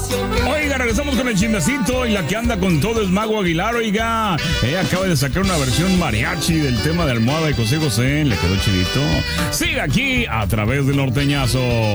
Oiga, regresamos con el chismecito y la que anda con todo es Mago Aguilar, oiga. Ella acaba de sacar una versión mariachi del tema de Almohada de José José. Le quedó chidito. Sigue aquí a través del Norteñazo.